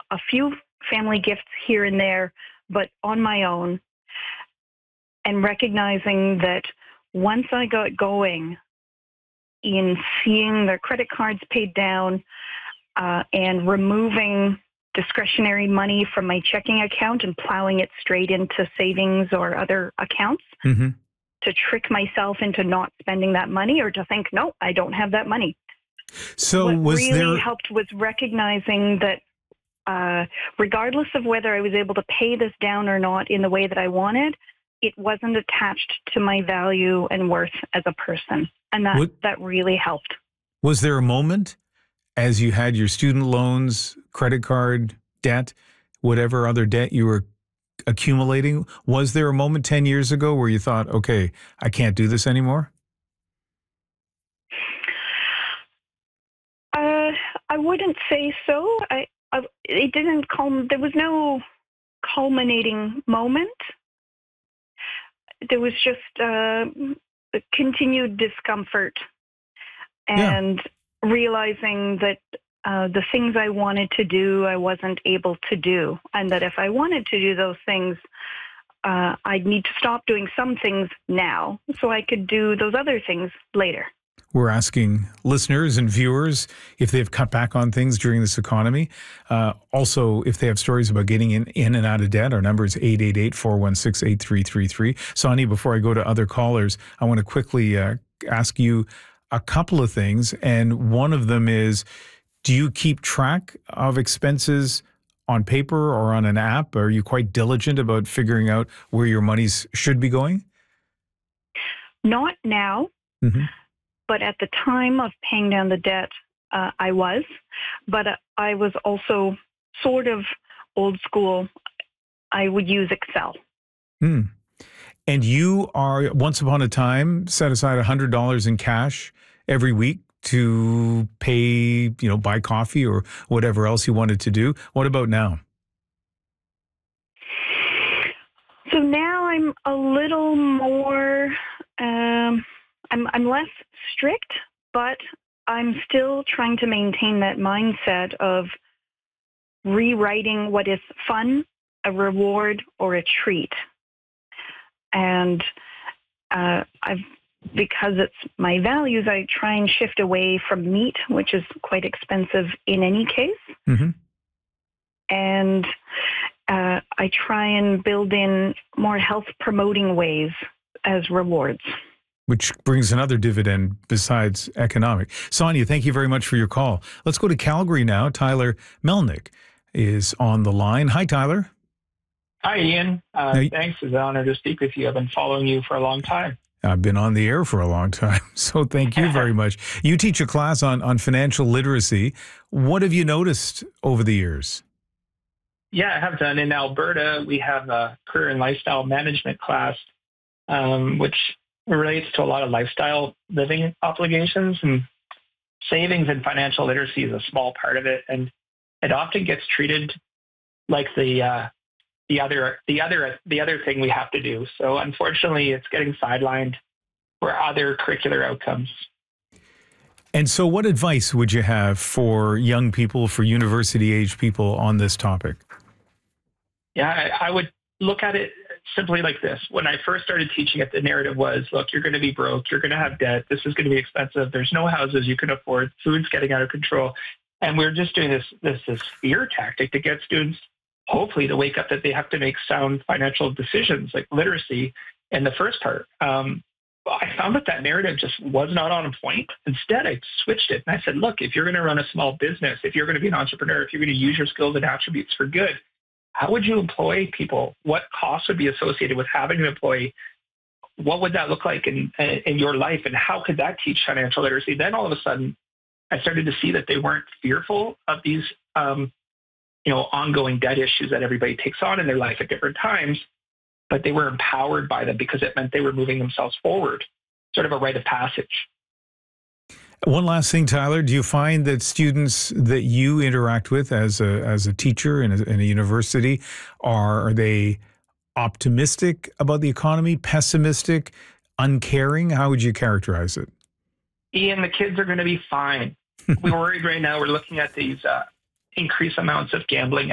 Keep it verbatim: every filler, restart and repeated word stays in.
a few family gifts here and there, but on my own, and recognizing that once I got going in seeing the credit cards paid down uh, and removing discretionary money from my checking account and plowing it straight into savings or other accounts, Mm-hmm. to trick myself into not spending that money, or to think, no, I don't have that money. So what was really there... helped was recognizing that uh, regardless of whether I was able to pay this down or not in the way that I wanted, it wasn't attached to my value and worth as a person. And that, What- that really helped. Was there a moment as you had your student loans, credit card debt, whatever other debt you were accumulating, was there a moment ten years ago where you thought, okay, I can't do this anymore? Uh, I wouldn't say so. I, I it didn't culm. There was no culminating moment. There was just uh, continued discomfort and yeah. realizing that uh, the things I wanted to do, I wasn't able to do, and that if I wanted to do those things, uh, I'd need to stop doing some things now so I could do those other things later. We're asking listeners and viewers if they've cut back on things during this economy. Uh, also, if they have stories about getting in, in and out of debt, our number is eight eight eight, four one six, eight three three three. Sonia, before I go to other callers, I want to quickly uh, ask you a couple of things. And one of them is, do you keep track of expenses on paper or on an app? Are you quite diligent about figuring out where your monies should be going? Not now. Mm-hmm. But at the time of paying down the debt, uh, I was. But uh, I was also sort of old school. I would use Excel. Hmm. And you are, once upon a time, set aside one hundred dollars in cash every week to pay, you know, buy coffee or whatever else you wanted to do. What about now? So now I'm a little more... Um, I'm, I'm less strict, but I'm still trying to maintain that mindset of rewriting what is fun, a reward, or a treat. And uh, I've, because it's my values, I try and shift away from meat, which is quite expensive in any case. Mm-hmm. And uh, I try and build in more health-promoting ways as rewards. Which brings another dividend besides economic. Sonia, thank you very much for your call. Let's go to Calgary now. Tyler Melnick is on the line. Hi, Tyler. Hi, Ian. Uh, now, thanks. It's an honor to speak with you. I've been following you for a long time. I've been on the air for a long time, so thank you very much. You teach a class on, on financial literacy. What have you noticed over the years? Yeah, I have done. In Alberta, we have a career and lifestyle management class, um, which relates to a lot of lifestyle living obligations, and savings and financial literacy is a small part of it. And it often gets treated like the uh, the other the other the other thing we have to do. So unfortunately, it's getting sidelined for other curricular outcomes. And so, what advice would you have for young people, for university age people on this topic? Yeah, I, I would look at it simply like this. When I first started teaching it, the narrative was, look, you're going to be broke. You're going to have debt. This is going to be expensive. There's no houses you can afford. Food's getting out of control. And we're just doing this, this, this fear tactic to get students, hopefully, to wake up that they have to make sound financial decisions, like literacy in the first part. Um, I found that that narrative just was not on point. Instead, I switched it. And I said, look, if you're going to run a small business, if you're going to be an entrepreneur, if you're going to use your skills and attributes for good, how would you employ people? What costs would be associated with having an employee? What would that look like in, in your life? And how could that teach financial literacy? Then all of a sudden, I started to see that they weren't fearful of these, um, you know, ongoing debt issues that everybody takes on in their life at different times, but they were empowered by them because it meant they were moving themselves forward, sort of a rite of passage. One last thing, Tyler, do you find that students that you interact with as a as a teacher in a, in a university, are, are they optimistic about the economy, pessimistic, uncaring? How would you characterize it? Ian, the kids are going to be fine. We're worried right now. We're looking at these uh, increased amounts of gambling